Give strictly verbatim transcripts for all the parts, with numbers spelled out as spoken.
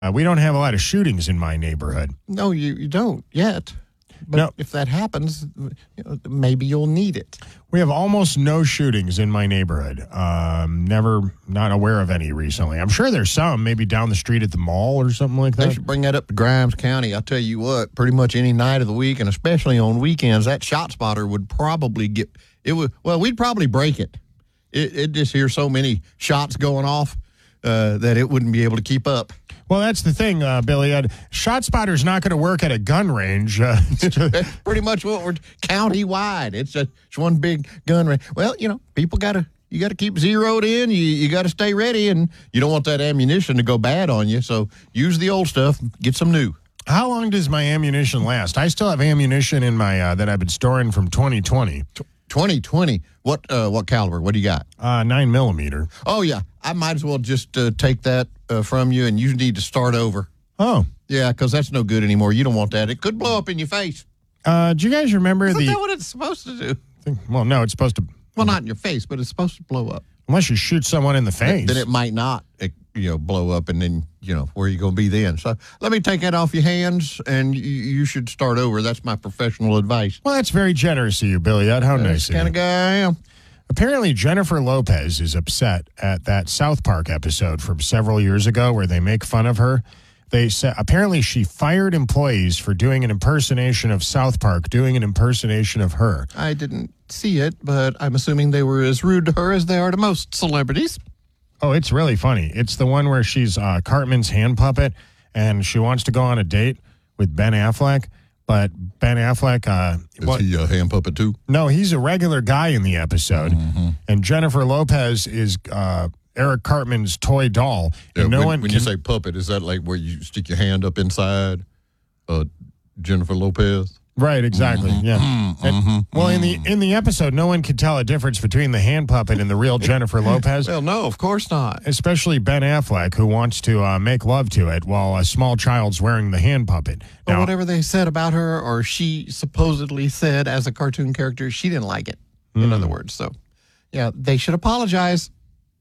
Uh, we don't have a lot of shootings in my neighborhood. No, you, you don't yet. But no. if that happens, you know, maybe you'll need it. We have almost no shootings in my neighborhood. Um, never, not aware of any recently. I'm sure there's some, maybe down the street at the mall or something like that. They should bring that up to Grimes County. I'll tell you what, pretty much any night of the week, and especially on weekends, that shot spotter would probably get, it would, well, we'd probably break it. It, it just hears so many shots going off uh, that it wouldn't be able to keep up. Well, that's the thing, uh, Billy. Uh, Shot Spotter's not going to work at a gun range. Uh, That's pretty much what we're county-wide. It's, a, it's one big gun range. Well, you know, people got to you got to keep zeroed in. You you got to stay ready, and you don't want that ammunition to go bad on you. So use the old stuff. Get some new. How long does my ammunition last? I still have ammunition in my uh, that I've been storing from twenty twenty. twenty twenty. What uh, what caliber? What do you got? Uh, nine millimeter. Oh yeah, I might as well just uh, take that uh, from you, and you need to start over. Oh yeah, because that's no good anymore. You don't want that. It could blow up in your face. Uh, do you guys remember Isn't the? that what it's supposed to do? Think, well, no, it's supposed to. Well, not in your face, but it's supposed to blow up. Unless you shoot someone in the face, Then it might not, you know, blow up, and then you know where you going to be then. So let me take that off your hands, and you, you should start over. That's my professional advice. Well, that's very generous of you, Billy. How That's nice the kind of guy I am. Apparently, Jennifer Lopez is upset at that South Park episode from several years ago where they make fun of her. They said apparently she fired employees for doing an impersonation of South Park, doing an impersonation of her. I didn't see it, but I'm assuming they were as rude to her as they are to most celebrities. Oh, it's really funny. It's the one where she's uh, Cartman's hand puppet, and she wants to go on a date with Ben Affleck, but Ben Affleck... Uh, Is well, he a hand puppet too? No, he's a regular guy in the episode, mm-hmm. and Jennifer Lopez is uh, Eric Cartman's toy doll. Yeah, and no when one when can, you say puppet, is that like where you stick your hand up inside uh, Jennifer Lopez? Right, exactly. Mm-hmm, yeah. mm-hmm, And, mm-hmm, well, in the in the episode, no one could tell a difference between the hand puppet and the real Jennifer Lopez. Well, no, of course not. Especially Ben Affleck, who wants to uh, make love to it while a small child's wearing the hand puppet. Well, Now, whatever they said about her, or she supposedly said as a cartoon character, she didn't like it. In Mm. other words, so yeah, they should apologize.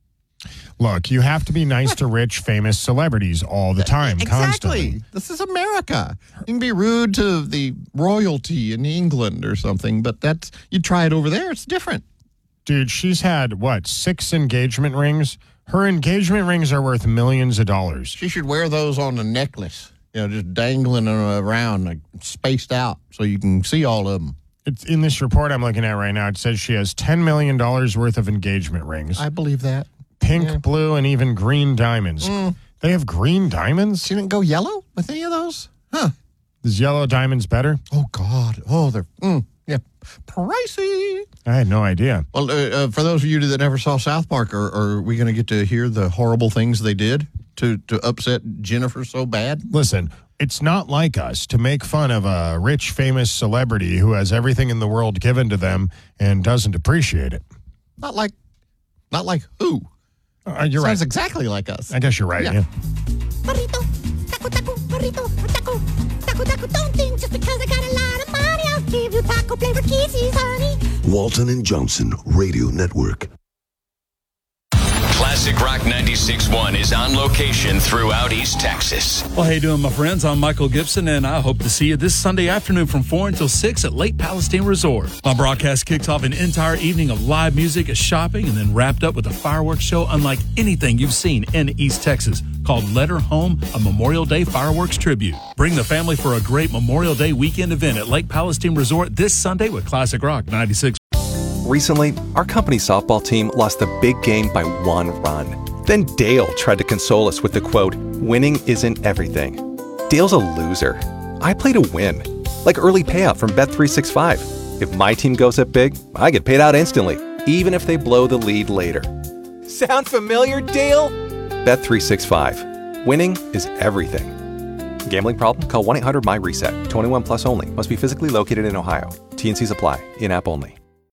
look, you have to be nice to rich, famous celebrities all the time, Exactly. constantly. This is America. You can be rude to the royalty in England or something, but that's you try it over there, it's different. Dude, she's had, what, six engagement rings? Her engagement rings are worth millions of dollars. She should wear those on a necklace, you know, just dangling around, like, spaced out, so you can see all of them. It's in this report I'm looking at right now, it says she has ten million dollars worth of engagement rings. I believe that. Pink, Yeah. blue, and even green diamonds. Mm. They have green diamonds? She didn't go yellow with any of those? Huh. Is yellow diamonds better? Oh, God. Oh, they're, mm, yeah, pricey. I had no idea. Well, uh, uh, for those of you that never saw South Park, are, are we going to get to hear the horrible things they did to, to upset Jennifer so bad? Listen, it's not like us to make fun of a rich, famous celebrity who has everything in the world given to them and doesn't appreciate it. Not like, not like who? Uh, you're Sounds right. exactly like us. I guess you're right. Yeah. Yeah. Burrito, taco, taco, burrito, taco, taco, taco. Don't think just because I got a lot of money, I'll give you taco flavored kisses, honey. Walton and Johnson Radio Network. Classic Rock ninety-six point one is on location throughout East Texas. Well, how you doing, my friends? I'm Michael Gibson, and I hope to see you this Sunday afternoon from four until six at Lake Palestine Resort. My broadcast kicks off an entire evening of live music, a shopping, and then wrapped up with a fireworks show unlike anything you've seen in East Texas, called Let Her Home, a Memorial Day fireworks tribute. Bring the family for a great Memorial Day weekend event at Lake Palestine Resort this Sunday with Classic Rock ninety-six. Recently, our company softball team lost the big game by one run. Then Dale tried to console us with the quote, "Winning isn't everything." Dale's a loser. I play to win. Like early payout from Bet three sixty-five. If my team goes up big, I get paid out instantly, even if they blow the lead later. Sound familiar, Dale? Bet three sixty-five. Winning is everything. Gambling problem? Call one eight hundred M Y RESET. twenty-one plus only. Must be physically located in Ohio. T and Cs apply. In-app only.